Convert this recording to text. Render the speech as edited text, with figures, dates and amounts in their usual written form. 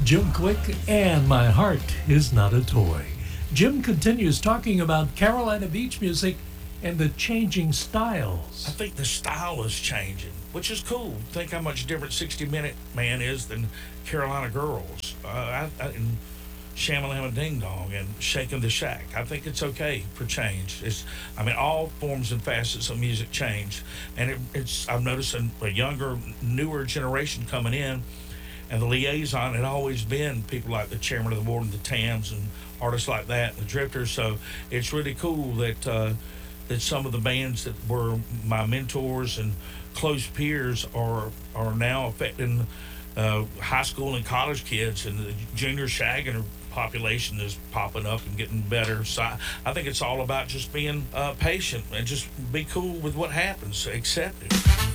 Jim Quick and My Heart Is Not a Toy. Jim continues talking about Carolina beach music and the changing styles. I think the style is changing, which is cool. Think how much different 60 Minute Man is than Carolina Girls. And Shamalama Ding Dong and Shaking the Shack. I think it's okay for change. All forms and facets of music change. And I'm noticing a younger, newer generation coming in, and the liaison had always been people like the chairman of the board and the TAMs and artists like that, the Drifters. So it's really cool that some of the bands that were my mentors and close peers are now affecting high school and college kids, and the junior shagging population is popping up and getting better. So I think it's all about just being patient and just be cool with what happens, accept it.